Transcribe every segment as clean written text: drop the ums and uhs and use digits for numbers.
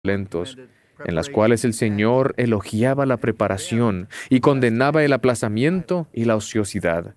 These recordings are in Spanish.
lentos, en las cuales el Señor elogiaba la preparación y condenaba el aplazamiento y la ociosidad.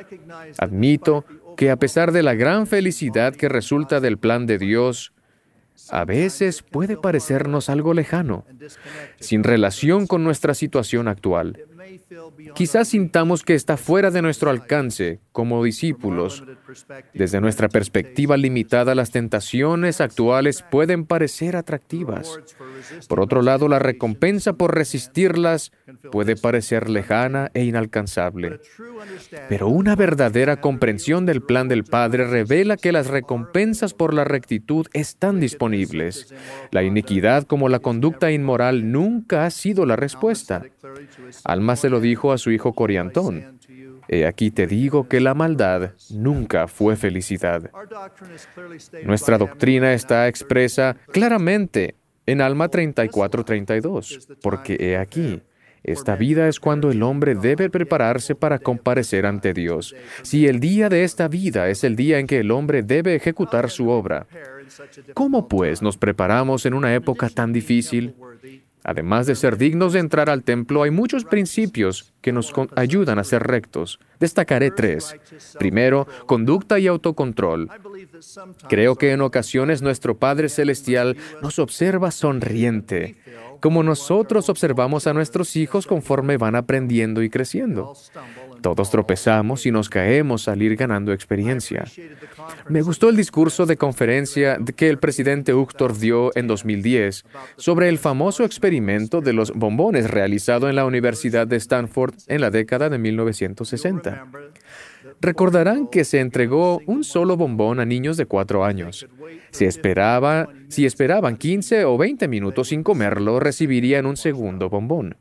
Admito que a pesar de la gran felicidad que resulta del plan de Dios, a veces puede parecernos algo lejano, sin relación con nuestra situación actual. Quizás sintamos que está fuera de nuestro alcance como discípulos. Desde nuestra perspectiva limitada, las tentaciones actuales pueden parecer atractivas. Por otro lado, la recompensa por resistirlas puede parecer lejana e inalcanzable. Pero una verdadera comprensión del plan del Padre revela que las recompensas por la rectitud están disponibles. La iniquidad como la conducta inmoral nunca ha sido la respuesta. Alma se lo dijo a su hijo Coriantón: He aquí te digo que la maldad nunca fue felicidad. Nuestra doctrina está expresa claramente en Alma 34:32, porque he aquí, esta vida es cuando el hombre debe prepararse para comparecer ante Dios. Si el día de esta vida es el día en que el hombre debe ejecutar su obra, ¿cómo pues nos preparamos en una época tan difícil? Además de ser dignos de entrar al templo, hay muchos principios que nos ayudan a ser rectos. Destacaré 3. Primero, conducta y autocontrol. Creo que en ocasiones nuestro Padre Celestial nos observa sonriente, como nosotros observamos a nuestros hijos conforme van aprendiendo y creciendo. Todos tropezamos y nos caemos al ir ganando experiencia. Me gustó el discurso de conferencia que el presidente Uchtdorf dio en 2010 sobre el famoso experimento de los bombones realizado en la Universidad de Stanford en la década de 1960. Recordarán que se entregó un solo bombón a niños de 4 años. Si esperaban 15 o 20 minutos sin comerlo, recibirían un segundo bombón.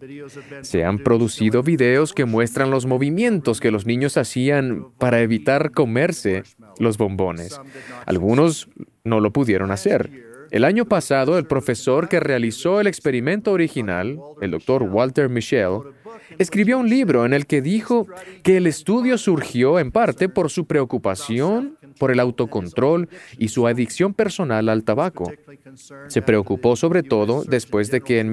Se han producido videos que muestran los movimientos que los niños hacían para evitar comerse los bombones. Algunos no lo pudieron hacer. El año pasado, el profesor que realizó el experimento original, el Dr. Walter Mischel, escribió un libro en el que dijo que el estudio surgió en parte por su preocupación por el autocontrol y su adicción personal al tabaco. Se preocupó sobre todo después de que en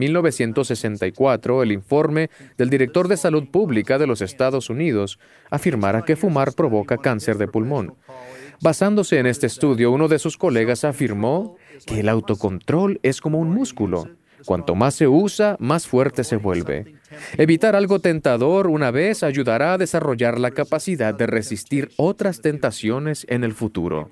1964 el informe del director de Salud Pública de los Estados Unidos afirmara que fumar provoca cáncer de pulmón. Basándose en este estudio, uno de sus colegas afirmó que el autocontrol es como un músculo. Cuanto más se usa, más fuerte se vuelve. Evitar algo tentador una vez ayudará a desarrollar la capacidad de resistir otras tentaciones en el futuro.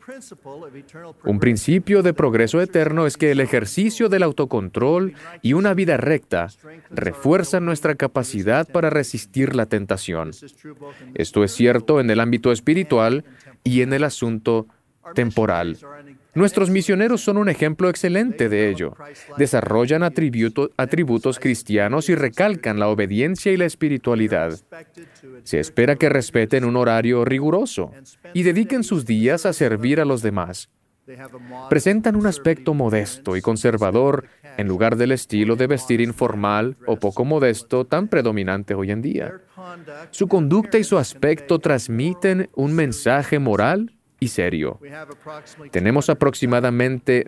Un principio de progreso eterno es que el ejercicio del autocontrol y una vida recta refuerzan nuestra capacidad para resistir la tentación. Esto es cierto en el ámbito espiritual y en el asunto temporal. Nuestros misioneros son un ejemplo excelente de ello. Desarrollan atributos cristianos y recalcan la obediencia y la espiritualidad. Se espera que respeten un horario riguroso y dediquen sus días a servir a los demás. Presentan un aspecto modesto y conservador en lugar del estilo de vestir informal o poco modesto tan predominante hoy en día. Su conducta y su aspecto transmiten un mensaje moral y serio. Tenemos aproximadamente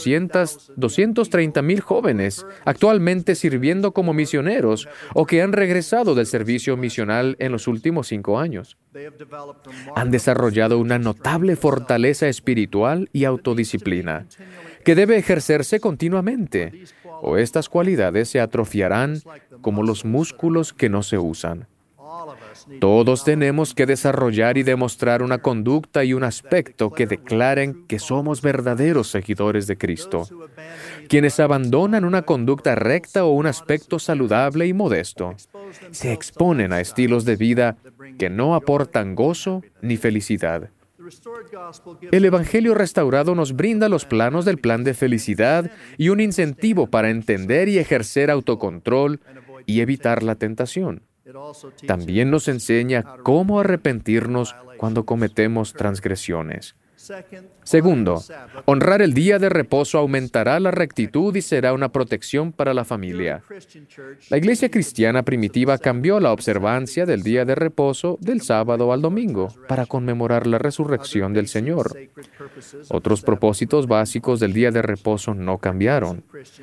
230,000 jóvenes actualmente sirviendo como misioneros o que han regresado del servicio misional en los últimos 5 años. Han desarrollado una notable fortaleza espiritual y autodisciplina que debe ejercerse continuamente, o estas cualidades se atrofiarán como los músculos que no se usan. Todos tenemos que desarrollar y demostrar una conducta y un aspecto que declaren que somos verdaderos seguidores de Cristo. Quienes abandonan una conducta recta o un aspecto saludable y modesto, se exponen a estilos de vida que no aportan gozo ni felicidad. El Evangelio restaurado nos brinda los planos del plan de felicidad y un incentivo para entender y ejercer autocontrol y evitar la tentación. También nos enseña cómo arrepentirnos cuando cometemos transgresiones. Segundo, honrar el día de reposo aumentará la rectitud y será una protección para la familia. La iglesia cristiana primitiva cambió la observancia del día de reposo del sábado al domingo para conmemorar la resurrección del Señor. Otros propósitos básicos del día de reposo no cambiaron.